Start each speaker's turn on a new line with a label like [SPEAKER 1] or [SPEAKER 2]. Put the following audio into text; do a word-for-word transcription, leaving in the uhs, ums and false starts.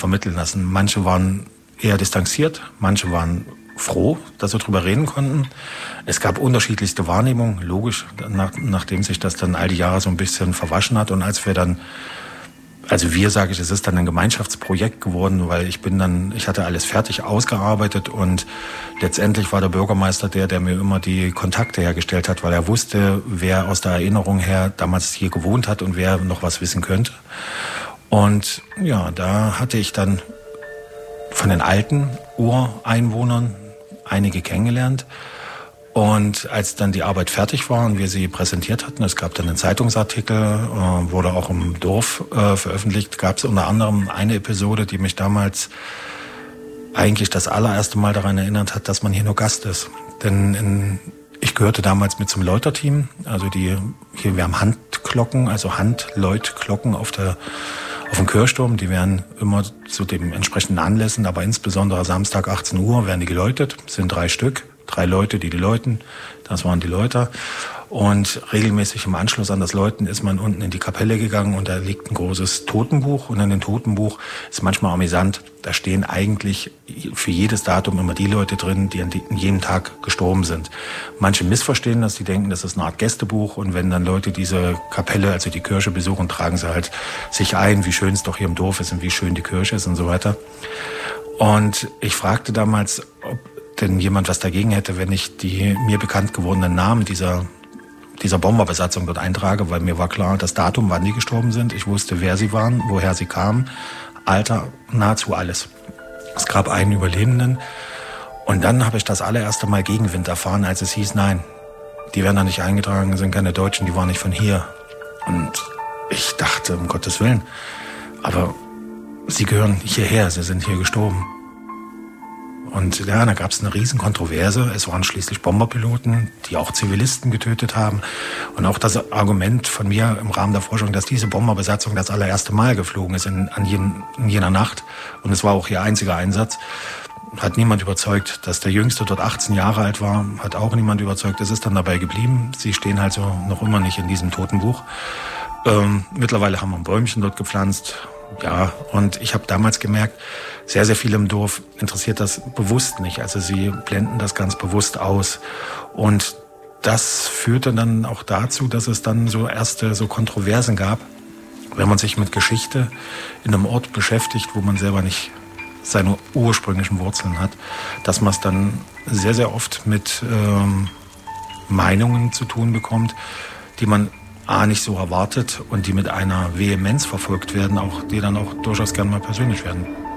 [SPEAKER 1] vermitteln lassen. Manche waren eher distanziert, manche waren froh, dass wir darüber reden konnten. Es gab unterschiedlichste Wahrnehmungen, logisch, nach, nachdem sich das dann all die Jahre so ein bisschen verwaschen hat. Und als wir dann, also wir, sage ich, es ist dann ein Gemeinschaftsprojekt geworden, weil ich bin dann, ich hatte alles fertig ausgearbeitet und letztendlich war der Bürgermeister der, der mir immer die Kontakte hergestellt hat, weil er wusste, wer aus der Erinnerung her damals hier gewohnt hat und wer noch was wissen könnte. Und ja, da hatte ich dann von den alten Ureinwohnern einige kennengelernt. Und als dann die Arbeit fertig war und wir sie präsentiert hatten, es gab dann einen Zeitungsartikel, äh, wurde auch im Dorf äh, veröffentlicht, gab es unter anderem eine Episode, die mich damals eigentlich das allererste Mal daran erinnert hat, dass man hier nur Gast ist. Denn in, ich gehörte damals mit zum Läuterteam, also die hier, wir haben Handglocken, also Handläutglocken auf der auf dem Kirchturm, die werden immer zu den entsprechenden Anlässen, aber insbesondere Samstag achtzehn Uhr werden die geläutet, das sind drei Stück, drei Leute, die die läuten, das waren die Läuter. Und regelmäßig im Anschluss an das Läuten ist man unten in die Kapelle gegangen und da liegt ein großes Totenbuch. Und in dem Totenbuch ist manchmal amüsant, da stehen eigentlich für jedes Datum immer die Leute drin, die an jedem Tag gestorben sind. Manche missverstehen das, die denken, das ist eine Art Gästebuch. Und wenn dann Leute diese Kapelle, also die Kirche besuchen, tragen sie halt sich ein, wie schön es doch hier im Dorf ist und wie schön die Kirche ist und so weiter. Und ich fragte damals, ob denn jemand was dagegen hätte, wenn ich die mir bekannt gewordenen Namen dieser dieser Bomberbesatzung dort eintrage, weil mir war klar, das Datum, wann die gestorben sind. Ich wusste, wer sie waren, woher sie kamen, Alter, nahezu alles. Es gab einen Überlebenden und dann habe ich das allererste Mal Gegenwind erfahren, als es hieß, nein, die werden da nicht eingetragen, sind keine Deutschen, die waren nicht von hier. Und ich dachte, um Gottes Willen, aber sie gehören hierher, sie sind hier gestorben. Und ja, da gab es eine riesen Kontroverse. Es waren schließlich Bomberpiloten, die auch Zivilisten getötet haben. Und auch das Argument von mir im Rahmen der Forschung, dass diese Bomberbesatzung das allererste Mal geflogen ist in, an jen, in jener Nacht. Und es war auch ihr einziger Einsatz. Hat niemand überzeugt. Dass der Jüngste dort achtzehn Jahre alt war, hat auch niemand überzeugt. Es ist dann dabei geblieben. Sie stehen halt so noch immer nicht in diesem Totenbuch. Ähm, mittlerweile haben wir ein Bäumchen dort gepflanzt. Ja, und ich habe damals gemerkt, sehr, sehr viele im Dorf interessiert das bewusst nicht. Also sie blenden das ganz bewusst aus. Und das führte dann auch dazu, dass es dann so erste so Kontroversen gab, wenn man sich mit Geschichte in einem Ort beschäftigt, wo man selber nicht seine ursprünglichen Wurzeln hat, dass man es dann sehr, sehr oft mit ähm, Meinungen zu tun bekommt, die man A, nicht so erwartet und die mit einer Vehemenz verfolgt werden, auch die dann auch durchaus gern mal persönlich werden.